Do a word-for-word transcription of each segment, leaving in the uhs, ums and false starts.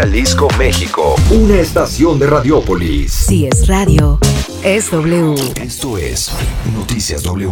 Jalisco, México. Una estación de Radiópolis. Si es radio, es W. Esto es Noticias W.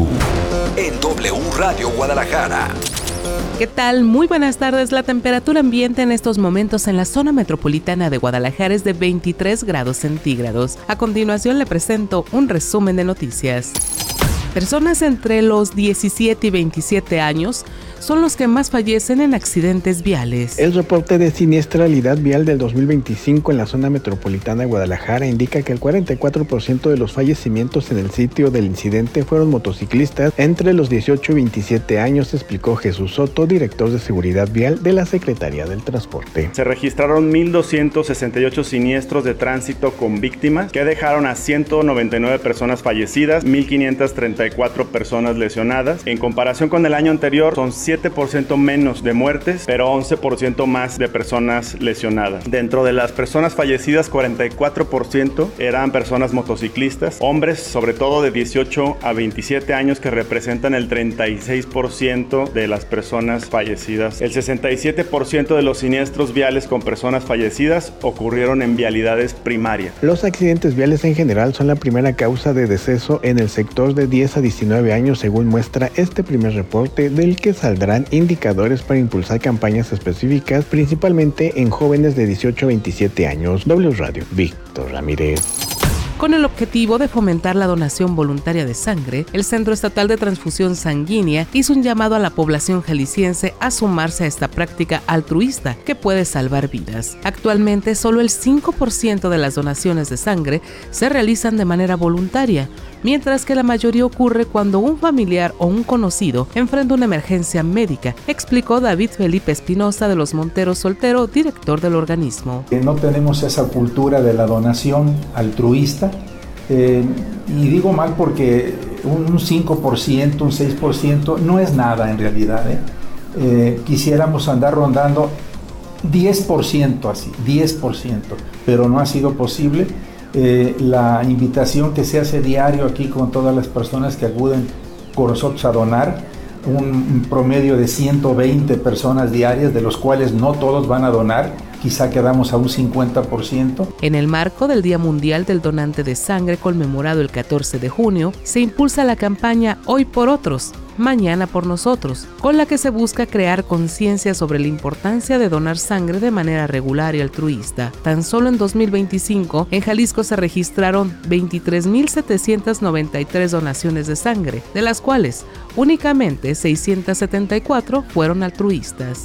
En W Radio Guadalajara. ¿Qué tal? Muy buenas tardes. La temperatura ambiente en estos momentos en la zona metropolitana de Guadalajara es de veintitrés grados centígrados. A continuación le presento un resumen de noticias. Personas entre los diecisiete y veintisiete años son los que más fallecen en accidentes viales. El reporte de siniestralidad vial del dos mil veinticinco en la zona metropolitana de Guadalajara indica que el cuarenta y cuatro por ciento de los fallecimientos en el sitio del incidente fueron motociclistas entre los dieciocho y veintisiete años, explicó Jesús Soto, director de seguridad vial de la Secretaría del Transporte. Se registraron mil doscientos sesenta y ocho siniestros de tránsito con víctimas que dejaron a ciento noventa y nueve personas fallecidas, mil quinientas treinta y cuatro personas lesionadas. En comparación con el año anterior, son siete por ciento menos de muertes, pero once por ciento más de personas lesionadas. Dentro de las personas fallecidas, cuarenta y cuatro por ciento eran personas motociclistas, hombres sobre todo de dieciocho a veintisiete años, que representan el treinta y seis por ciento de las personas fallecidas. El sesenta y siete por ciento de los siniestros viales con personas fallecidas ocurrieron en vialidades primarias. Los accidentes viales en general son la primera causa de deceso en el sector de diez a diecinueve años, según muestra este primer reporte, del que saldrán indicadores para impulsar campañas específicas, principalmente en jóvenes de dieciocho a veintisiete años. W Radio, Víctor Ramírez. Con el objetivo de fomentar la donación voluntaria de sangre, el Centro Estatal de Transfusión Sanguínea hizo un llamado a la población jalisciense a sumarse a esta práctica altruista que puede salvar vidas. Actualmente, solo el cinco por ciento de las donaciones de sangre se realizan de manera voluntaria, mientras que la mayoría ocurre cuando un familiar o un conocido enfrenta una emergencia médica, explicó David Felipe Espinosa de los Monteros Soltero, director del organismo. No tenemos esa cultura de la donación altruista. Eh, y digo mal porque un cinco por ciento, un seis por ciento no es nada en realidad. ¿eh? Eh, quisiéramos andar rondando diez por ciento así, diez por ciento, pero no ha sido posible. Eh, la invitación que se hace diario aquí con todas las personas que acuden con nosotros a donar, un, un promedio de ciento veinte personas diarias, de los cuales no todos van a donar, quizá quedamos a un cincuenta por ciento. En el marco del Día Mundial del Donante de Sangre, conmemorado el catorce de junio, se impulsa la campaña Hoy por Otros, Mañana por Nosotros, con la que se busca crear conciencia sobre la importancia de donar sangre de manera regular y altruista. Tan solo en dos mil veinticinco, en Jalisco se registraron veintitrés mil setecientos noventa y tres donaciones de sangre, de las cuales únicamente seiscientos setenta y cuatro fueron altruistas.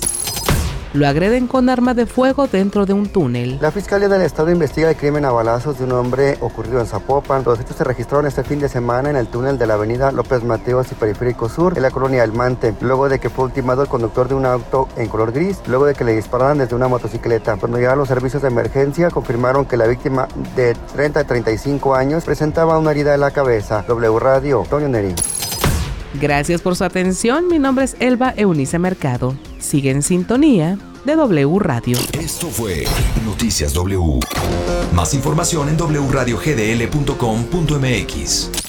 Lo agreden con arma de fuego dentro de un túnel. La Fiscalía del Estado investiga el crimen a balazos de un hombre ocurrido en Zapopan. Los hechos se registraron este fin de semana en el túnel de la avenida López Mateos y Periférico Sur, en la colonia El Mante, luego de que fue ultimado el conductor de un auto en color gris, luego de que le dispararan desde una motocicleta. Cuando llegaron los servicios de emergencia, confirmaron que la víctima de treinta a treinta y cinco años presentaba una herida en la cabeza. W Radio, Antonio Neri. Gracias por su atención. Mi nombre es Elba Eunice Mercado. Sigue en sintonía de W Radio. Esto fue Noticias W. Más información en doble u radio g d l punto com punto m x.